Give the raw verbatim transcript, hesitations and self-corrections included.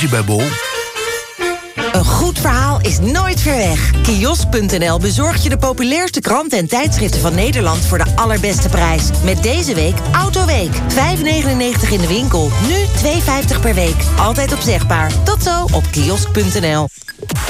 bij Bol. Een goed verhaal is nooit ver weg. Kiosk punt n l bezorgt je de populairste kranten en tijdschriften van Nederland voor de allerbeste prijs. Met deze week Autoweek. vijf negenennegentig in de winkel. Nu twee vijftig per week. Altijd opzegbaar. Tot zo op kiosk punt n l.